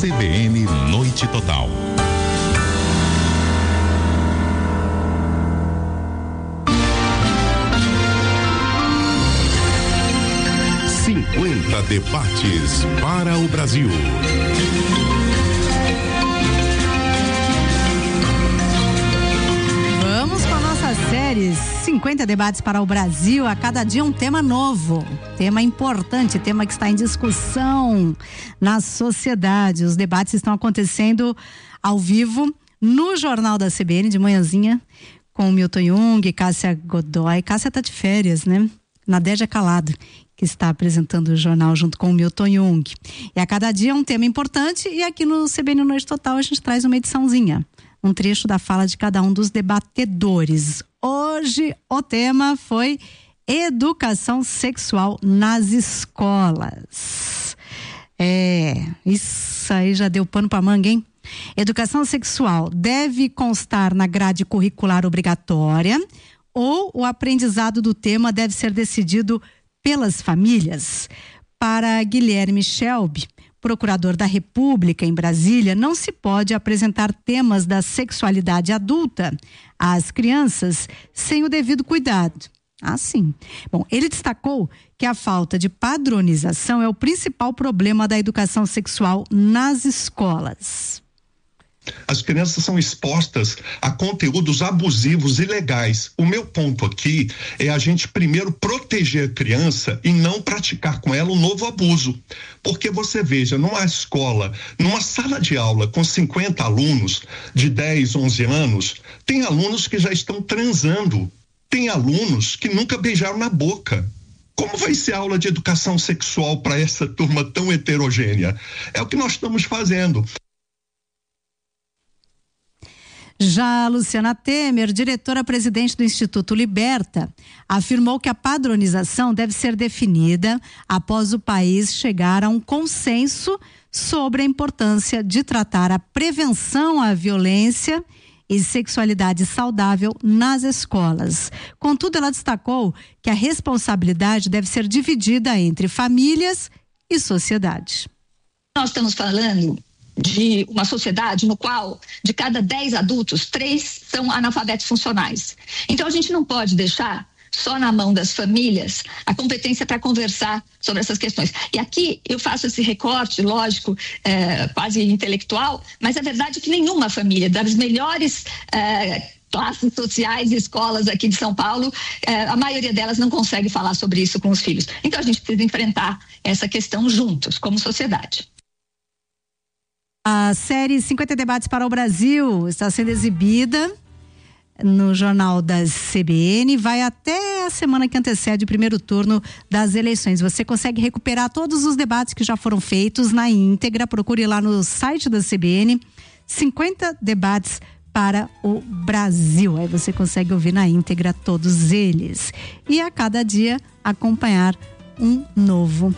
CBN Noite Total. Debates para o Brasil. Vamos com a nossa série 50 debates para o Brasil. A cada dia um tema novo, tema importante, tema que está em discussão na sociedade. Os debates estão acontecendo ao vivo no Jornal da CBN de manhãzinha com Milton Jung, Cássia Godoy. Cássia tá de férias, né? Nadéja Calado, que está apresentando o jornal junto com o Milton Jung. E a cada dia é um tema importante, e aqui no CBN Noite Total a gente traz uma ediçãozinha, um trecho da fala de cada um dos debatedores. Hoje o tema foi educação sexual nas escolas. Isso aí já deu pano pra manga, hein? Educação sexual deve constar na grade curricular obrigatória ou o aprendizado do tema deve ser decidido pelas famílias? Para Guilherme Shelby, procurador da República em Brasília, não se pode apresentar temas da sexualidade adulta às crianças sem o devido cuidado. Sim. Bom, ele destacou que a falta de padronização é o principal problema da educação sexual nas escolas. As crianças são expostas a conteúdos abusivos e ilegais. O meu ponto aqui é a gente primeiro proteger a criança e não praticar com ela um novo abuso. Porque você veja, numa escola, numa sala de aula com 50 alunos de 10, 11 anos, tem alunos que já estão transando, tem alunos que nunca beijaram na boca. Como vai ser a aula de educação sexual para essa turma tão heterogênea? É o que nós estamos fazendo. Já a Luciana Temer, diretora-presidente do Instituto Liberta, afirmou que a padronização deve ser definida após o país chegar a um consenso sobre a importância de tratar a prevenção à violência e sexualidade saudável nas escolas. Contudo, ela destacou que a responsabilidade deve ser dividida entre famílias e sociedade. Nós estamos falando de uma sociedade no qual de cada 10 adultos, 3 são analfabetos funcionais. Então a gente não pode deixar só na mão das famílias a competência para conversar sobre essas questões. E aqui eu faço esse recorte, lógico, quase intelectual, mas a verdade é que nenhuma família das melhores classes sociais e escolas aqui de São Paulo, a maioria delas não consegue falar sobre isso com os filhos. Então a gente precisa enfrentar essa questão juntos, como sociedade. A série 50 Debates para o Brasil está sendo exibida no Jornal da CBN, vai até a semana que antecede o primeiro turno das eleições. Você consegue recuperar todos os debates que já foram feitos na íntegra. Procure lá no site da CBN, 50 Debates para o Brasil. Aí você consegue ouvir na íntegra todos eles. E a cada dia acompanhar um novo